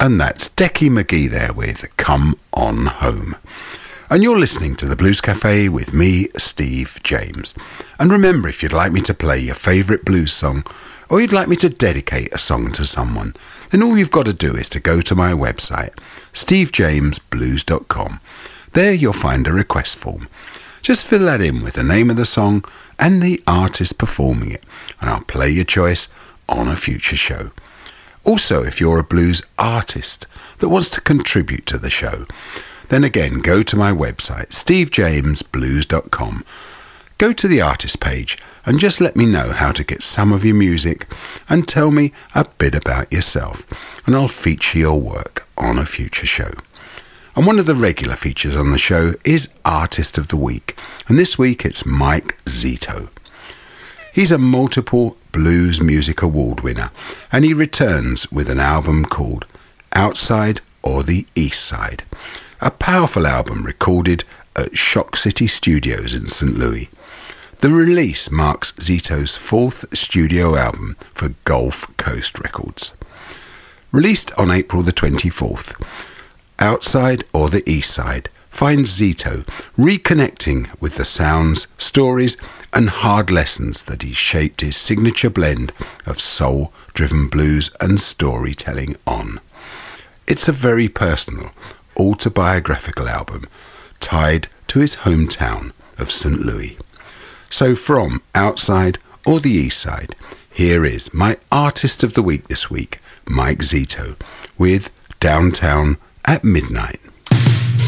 and that's Decky McGee there with Come On Home. And you're listening to the Blues Cafe with me, Steve James. And remember, if you'd like me to play your favourite blues song, or you'd like me to dedicate a song to someone, then all you've got to do is to go to my website, stevejamesblues.com. There you'll find a request form. Just fill that in with the name of the song and the artist performing it, and I'll play your choice on a future show. Also, if you're a blues artist that wants to contribute to the show, then again, go to my website, stevejamesblues.com. Go to the artist page and just let me know how to get some of your music and tell me a bit about yourself, and I'll feature your work on a future show. And one of the regular features on the show is Artist of the Week, and this week it's Mike Zito. He's a multiple Blues Music Award winner, and he returns with an album called Outside or the East Side, a powerful album recorded at Shock City Studios in St. Louis. The release marks Zito's fourth studio album for Gulf Coast Records. Released on April the 24th, Outside or the East Side finds Zito reconnecting with the sounds, stories and hard lessons that he shaped his signature blend of soul-driven blues and storytelling on. It's a very personal, autobiographical album tied to his hometown of St. Louis. So from Outside or the East Side, here is my Artist of the Week this week, Mike Zito, with Downtown at Midnight.